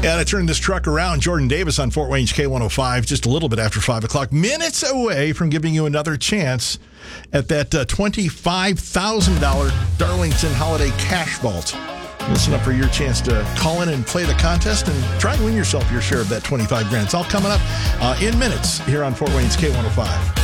And I turned this truck around. Jordan Davis on Fort Wayne's K105, just a little bit after 5 o'clock, minutes away from giving you another chance at that $25,000 Darlington Holiday Cash Vault. Listen up for your chance to call in and play the contest and try and win yourself your share of that $25,000. It's all coming up in minutes here on Fort Wayne's K105.